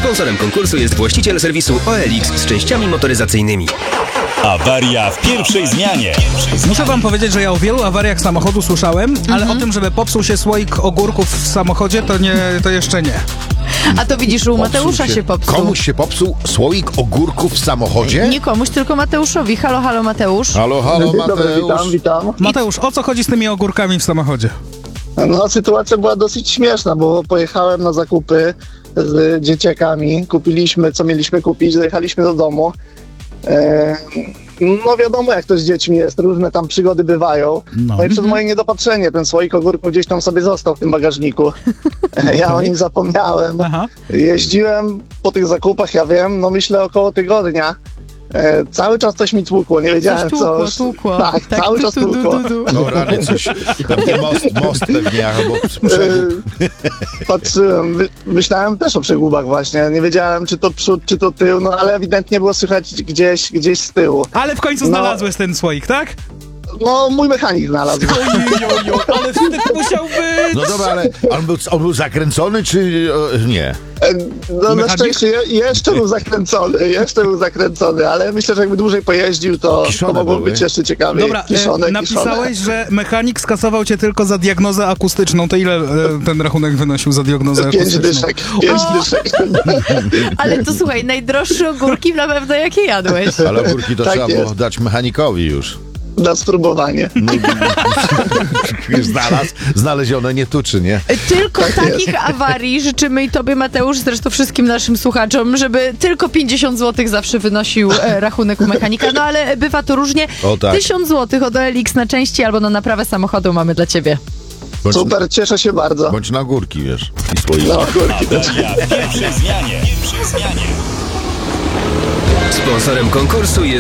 Sponsorem konkursu jest właściciel serwisu OLX z częściami motoryzacyjnymi. Awaria w pierwszej zmianie. Muszę wam powiedzieć, że ja o wielu awariach samochodu słyszałem, ale o tym, żeby popsuł się słoik ogórków w samochodzie, to jeszcze nie. A to widzisz, u Mateusza się popsuł. Komuś się popsuł słoik ogórków w samochodzie? Nie komuś, tylko Mateuszowi. Halo, halo, Mateusz. Halo, halo, Dzień dobry, Mateusz. witam. Mateusz, o co chodzi z tymi ogórkami w samochodzie? No, sytuacja była dosyć śmieszna, bo pojechałem na zakupy z dzieciakami, kupiliśmy, co mieliśmy kupić, dojechaliśmy do domu. No wiadomo, jak to z dziećmi jest, różne tam przygody bywają. No i przez moje niedopatrzenie ten słoik ogórków gdzieś tam sobie został w tym bagażniku. Ja o nim zapomniałem. Aha. Jeździłem po tych zakupach, ja wiem, no myślę około tygodnia. Cały czas coś mi tłukło, nie wiedziałem Coś co. tłukło. Tak, cały czas tłukło. No rany coś, pewnie most pewnie, albo przegub. Patrzyłem, myślałem też o przegubach właśnie, nie wiedziałem czy to przód, czy to tył, no ale ewidentnie było słychać gdzieś z tyłu. Ale w końcu znalazłeś ten słoik, tak? No mój mechanik znalazł. Ale wstyd musiał być! No dobra, ale on był zakręcony, czy nie? No na Mechanik? szczęście jeszcze był zakręcony, ale myślę, że jakby dłużej pojeździł, to Kiszone mogło były. być jeszcze ciekawiej. Dobra, Kiszone. napisałeś, że mechanik skasował cię tylko za diagnozę akustyczną. To ile ten rachunek wynosił za diagnozę 5 akustyczną? dyszek, 5 dyszek. Ale to słuchaj, najdroższe ogórki na pewno jakie jadłeś. Ale ogórki to Tak trzeba było jest. dać mechanikowi już. Na spróbowanie. Już znalezione nie tuczy, nie? Tylko Tak takich awarii życzymy i tobie, Mateusz, zresztą wszystkim naszym słuchaczom, żeby tylko 50 zł zawsze wynosił rachunek u mechanika. No ale bywa to różnie. O tak. 1000 zł od OLX na części albo na naprawę samochodu mamy dla ciebie. Super, cieszę się bardzo. Bądź na górki, wiesz. I słoiki. No, górki też. Awaria w pierwszej zmianie. Sponsorem konkursu jest